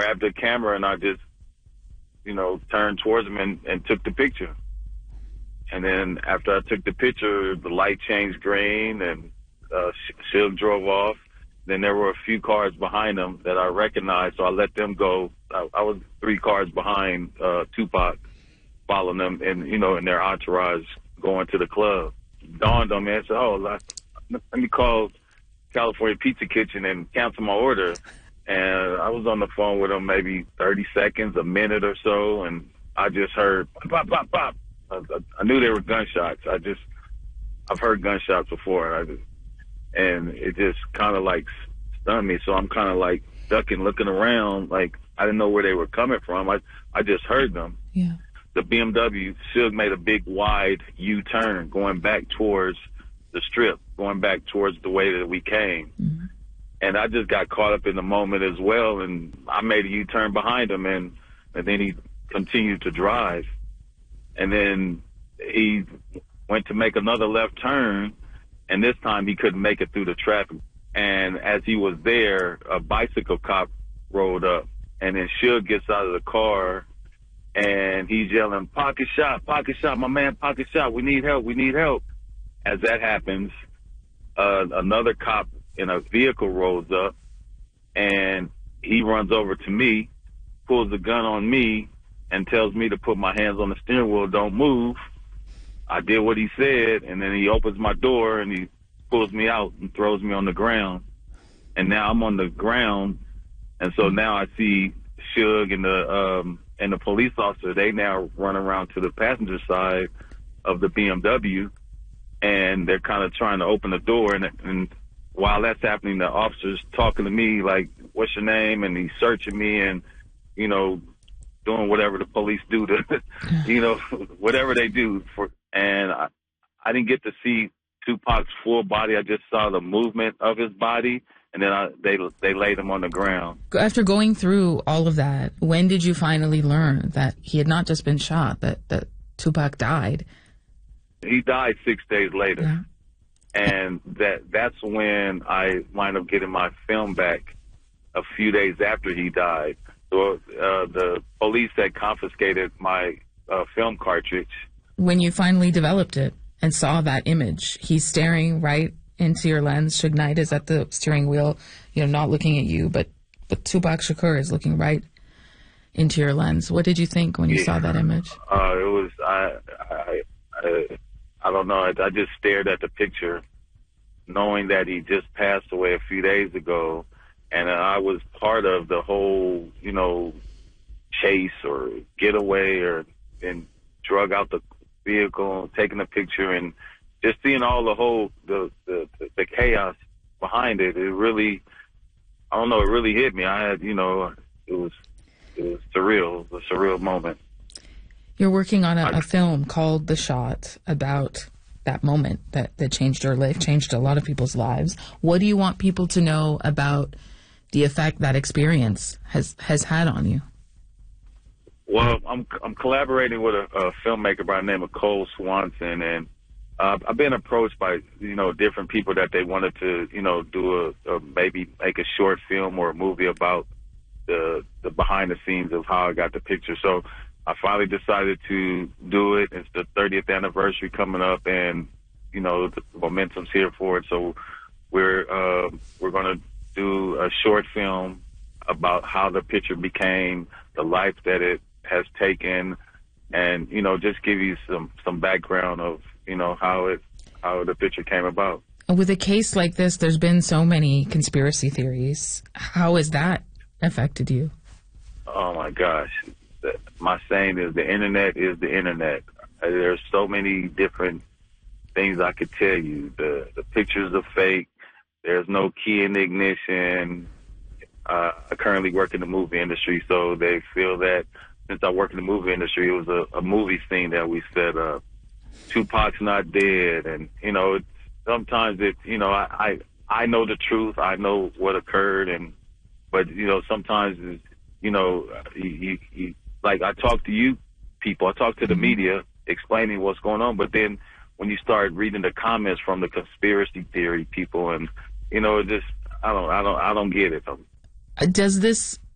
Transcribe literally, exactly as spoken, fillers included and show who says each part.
Speaker 1: grabbed the camera and I just, you know, turned towards him and, and took the picture. And then after I took the picture, the light changed green and uh, Suge drove off. Then there were a few cars behind him that I recognized, so I let them go. I, I was three cars behind uh, Tupac, following them, and you know, in their entourage going to the club. Dawned on me, I said, "Oh, let, let me call California Pizza Kitchen and cancel my order." And I was on the phone with them maybe thirty seconds, a minute or so, and I just heard pop, pop, pop. I, I knew they were gunshots. I just, I've heard gunshots before, and I just, and it just kind of like stunned me. So I'm kind of like ducking, looking around, like I didn't know where they were coming from. I, I just heard them.
Speaker 2: Yeah.
Speaker 1: The B M W, Suge made a big wide U-turn going back towards the strip, going back towards the way that we came.
Speaker 2: Mm-hmm.
Speaker 1: And I just got caught up in the moment as well, and I made a U-turn behind him, and, and then he continued to drive. And then he went to make another left turn, and this time he couldn't make it through the traffic. And as he was there, a bicycle cop rolled up, and then Suge gets out of the car, and he's yelling, "Pocket shot, pocket shot, my man, pocket shot, we need help, we need help." As that happens, uh, another cop in a vehicle rolls up, and he runs over to me, pulls the gun on me, and tells me to put my hands on the steering wheel, don't move. I did what he said, and then he opens my door, and he pulls me out and throws me on the ground. And now I'm on the ground, and so now I see Suge and the um, and the police officer. They now run around to the passenger side of the B M W, and they're kind of trying to open the door. And, and while that's happening, the officer's talking to me like, "What's your name?" And he's searching me and, you know, doing whatever the police do to, you know, whatever they do. For And I, I didn't get to see Tupac's full body. I just saw the movement of his body, and then I, they they laid him on the ground.
Speaker 2: After going through all of that, when did you finally learn that he had not just been shot, that, that Tupac died?
Speaker 1: He died six days later.
Speaker 2: Yeah.
Speaker 1: And that that's when I wind up getting my film back a few days after he died. So uh, the police had confiscated my uh, film cartridge.
Speaker 2: When you finally developed it and saw that image, he's staring right into your lens. Suge Knight is at the steering wheel, you know, not looking at you, but, but Tupac Shakur is looking right into your lens. What did you think when you yeah. saw that image?
Speaker 1: Uh, it was, I, I, I, I don't know. I, I just stared at the picture, knowing that he just passed away a few days ago, and I was part of the whole, you know, chase or getaway, or and drug out the vehicle, taking a picture, and just seeing all the whole the, the the chaos behind it. It really, I don't know, it really hit me. I had, you know, it was it was surreal. It was a surreal moment.
Speaker 2: You're working on a, a film called The Shot about that moment that, that changed your life, changed a lot of people's lives. What do you want people to know about the effect that experience has, has had on you?
Speaker 1: Well, I'm I'm collaborating with a, a filmmaker by the name of Cole Swanson, and uh, I've been approached by, you know, different people that they wanted to, you know, do a, a maybe make a short film or a movie about the the behind the scenes of how I got the picture. So I finally decided to do it. It's the thirtieth anniversary coming up, and, you know, the momentum's here for it. So we're uh, we're going to do a short film about how the picture became, the life that it has taken, and, you know, just give you some, some background of, you know, how it how the picture came about.
Speaker 2: With a case like this, there's been so many conspiracy theories. How has that affected you?
Speaker 1: Oh, my gosh. My saying is the internet is the internet. There's so many different things I could tell you. The the pictures are fake. There's no key in the ignition. Uh, I currently work in the movie industry, so they feel that since I work in the movie industry, it was a, a movie scene that we set up. Tupac's not dead, and, you know, it's, sometimes it, you know, I, I I know the truth. I know what occurred, and but, you know, sometimes, it's, you know, you, you, you like I talk to you people, I talk to the media explaining what's going on, but then when you start reading the comments from the conspiracy theory people, and, you know, it just, I don't, I don't, I don't get it.
Speaker 2: Does this